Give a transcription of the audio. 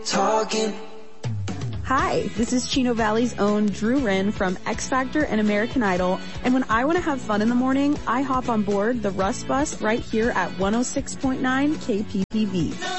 Talking. Hi, this is Chino Valley's own Drew Wren from X Factor and American Idol, and when I want to have fun in the morning, I hop on board the Russ Bus right here at 106.9 KPPV.